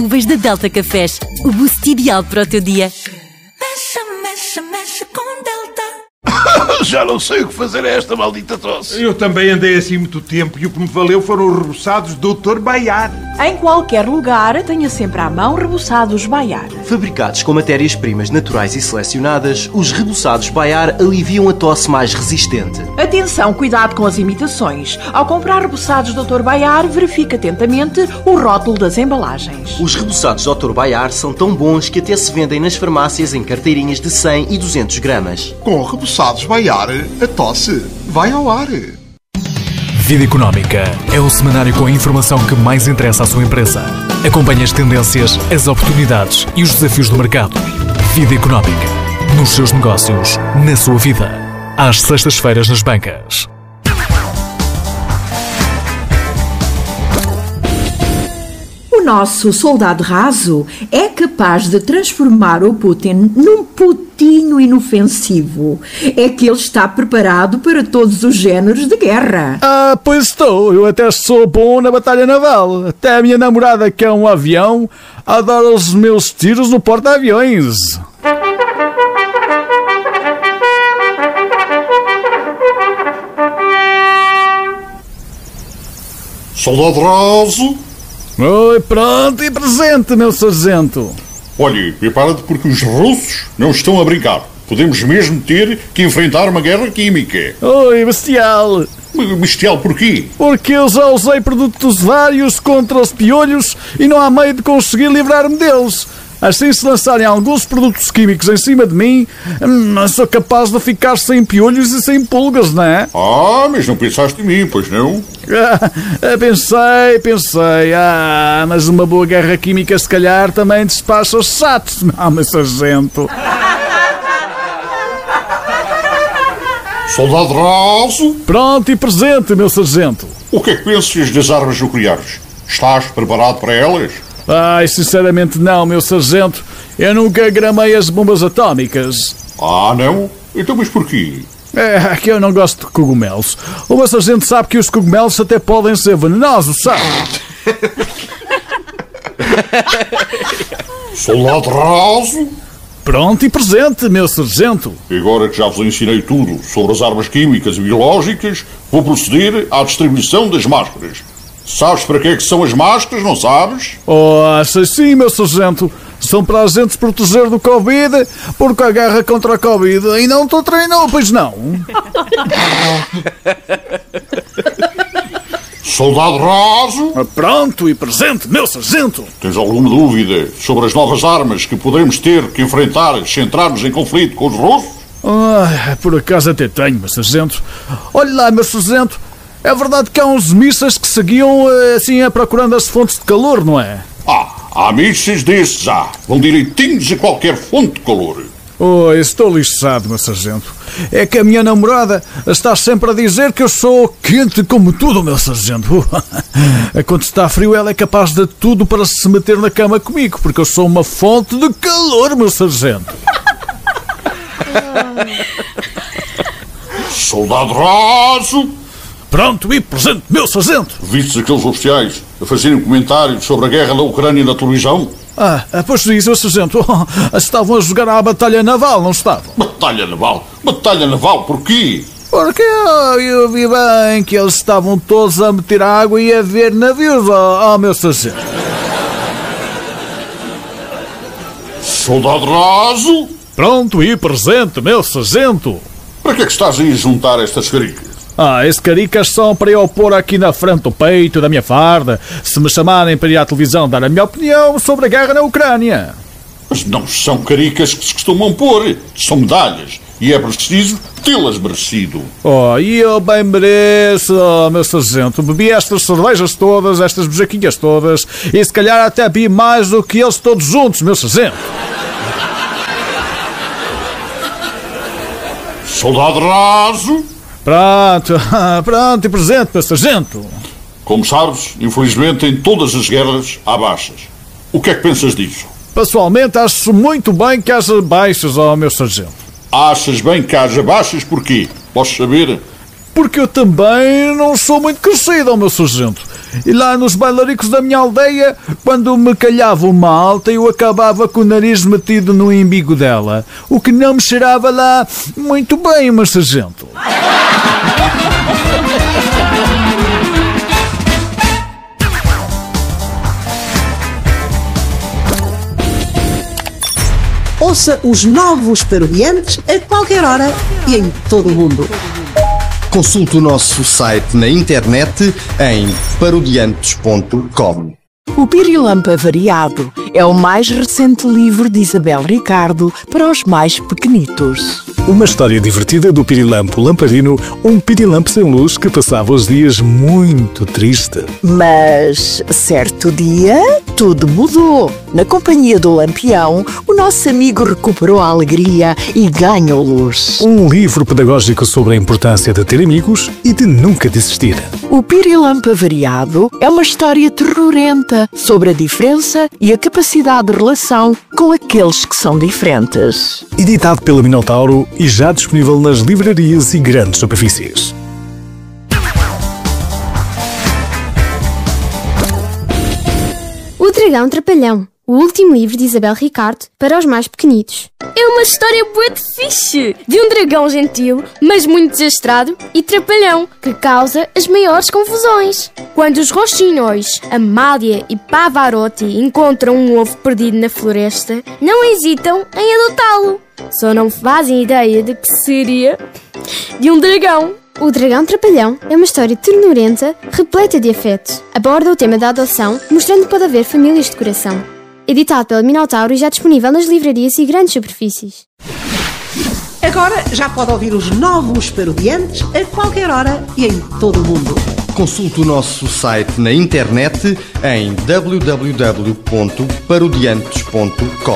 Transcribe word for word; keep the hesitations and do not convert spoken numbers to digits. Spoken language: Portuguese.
solúveis da Delta Cafés. O boost ideal para o teu dia. Mexa, mexa, mexa com Delta. Já não sei o que fazer a esta maldita tosse. Eu também andei assim muito tempo e o que me valeu foram os reboçados doutor Baiar. Em qualquer lugar, tenha sempre à mão reboçados Baiar. Fabricados com matérias-primas naturais e selecionadas, os reboçados Baiar aliviam a tosse mais resistente. Atenção, cuidado com as imitações. Ao comprar reboçados doutor Baiar, verifique atentamente o rótulo das embalagens. Os reboçados doutor Baiar são tão bons que até se vendem nas farmácias em carteirinhas de cem e duzentos gramas. Com reboçados Baiar, a tosse vai ao ar. Vida Económica é o semanário com a informação que mais interessa à sua empresa. Acompanhe as tendências, as oportunidades e os desafios do mercado. Vida Económica. Nos seus negócios, na sua vida. Às sextas-feiras nas bancas. O nosso soldado raso é capaz de transformar o Putin num putinho inofensivo. É que ele está preparado para todos os géneros de guerra. Ah, pois estou. Eu até sou bom na batalha naval. Até a minha namorada, que é um avião, adora os meus tiros no porta-aviões. Soldado raso. Oi, pronto e presente, meu sargento. Olhe, prepara-te porque os russos não estão a brincar. Podemos mesmo ter que enfrentar uma guerra química. Oi, bestial. Bestial porquê? Porque eu já usei produtos vários contra os piolhos e não há meio de conseguir livrar-me deles. Assim, se lançarem alguns produtos químicos em cima de mim, não sou capaz de ficar sem piolhos e sem pulgas, não é? Ah, mas não pensaste em mim, pois não? Ah, pensei, pensei. Ah, mas uma boa guerra química se calhar também despacha os chatos, não, meu sargento. Soldado raso. Pronto e presente, meu sargento. O que é que pensas das armas nucleares? Estás preparado para elas? Ai, sinceramente não, meu sargento. Eu nunca gramei as bombas atómicas. Ah, não? Então, mas porquê? É que eu não gosto de cogumelos. O meu sargento sabe que os cogumelos até podem ser venenosos, sabe? Soldado raso. Pronto e presente, meu sargento. Agora que já vos ensinei tudo sobre as armas químicas e biológicas, vou proceder à distribuição das máscaras. Sabes para que é que são as máscaras, não sabes? Oh, sei sim, meu sargento. São para a gente se proteger do Covid, porque a guerra contra a Covid ainda não estou treinou, pois não? Soldado raso. Pronto e presente, meu sargento. Tens alguma dúvida sobre as novas armas que poderemos ter que enfrentar se entrarmos em conflito com os russos? Ah, por acaso até tenho, meu sargento. Olhe lá, meu sargento. É verdade que há uns mísseis que seguiam assim procurando as fontes de calor, não é? Ah, há mísseis desses já. Vão direitinhos a qualquer fonte de calor. Oh, estou lixado, meu sargento. É que a minha namorada está sempre a dizer que eu sou quente como tudo, meu sargento. Quando está frio, ela é capaz de tudo para se meter na cama comigo, porque eu sou uma fonte de calor, meu sargento. Soldado raso. Pronto e presente, meu sargento. Vistes aqueles oficiais a fazerem comentários sobre a guerra da Ucrânia na televisão? Ah, pois isso, meu sargento. Oh, estavam a jogar à batalha naval, não estavam? Batalha naval? Batalha naval porquê? Porque oh, eu vi bem que eles estavam todos a meter água e a ver navios, oh, oh meu sargento. Soldado raso. Pronto e presente, meu sargento. Para que é que estás aí a juntar estas caricas? Ah, esses caricas são para eu pôr aqui na frente do peito da minha farda, se me chamarem para ir à televisão dar a minha opinião sobre a guerra na Ucrânia. Mas não são caricas que se costumam pôr, são medalhas, e é preciso tê-las merecido. Oh, e eu bem mereço, oh, meu sargento. Bebi estas cervejas todas, estas bejaquinhas todas, e se calhar até bebi mais do que eles todos juntos, meu sargento. Soldado raso. Pronto, pronto e presente, meu sargento. Como sabes, infelizmente em todas as guerras há baixas. O que é que pensas disso? Pessoalmente acho muito bem que haja baixas, ó, meu sargento. Achas bem que haja baixas porquê? Posso saber? porque eu também não sou muito crescido, ó meu sargento. E lá nos bailaricos da minha aldeia, quando me calhava uma alta, eu acabava com o nariz metido no embigo dela, o que não me cheirava lá muito bem, meu sargento. Ouça os novos parodiantes a qualquer hora e em todo o mundo. Consulte o nosso site na internet em parodiantes ponto com. O Pirilampo Avariado é o mais recente livro de Isabel Ricardo para os mais pequenitos. Uma história divertida do Pirilampo Lamparino, um pirilampo sem luz que passava os dias muito triste. Mas, certo dia, tudo mudou. Na companhia do Lampião, o nosso amigo recuperou a alegria e ganhou luz. Um livro pedagógico sobre a importância de ter amigos e de nunca desistir. O Pirilampo Avariado é uma história terrorenta sobre a diferença e a capacidade de relação com aqueles que são diferentes. Editado pela Minotauro e já disponível nas livrarias e grandes superfícies. O Dragão Trapalhão, o último livro de Isabel Ricardo para os mais pequenitos. É uma história muito fixe de um dragão gentil, mas muito desastrado e trapalhão, que causa as maiores confusões. Quando os roxinóis, Amália e Pavarotti encontram um ovo perdido na floresta, não hesitam em adotá-lo. Só não fazem ideia de que seria de um dragão. O Dragão Trapalhão é uma história ternurenta, repleta de afeto. Aborda o tema da adoção, mostrando que pode haver famílias de coração. Editado pela Minotauro e já disponível nas livrarias e grandes superfícies. Agora já pode ouvir os novos parodiantes a qualquer hora e em todo o mundo. Consulte o nosso site na internet em w w w ponto parodiantes ponto com.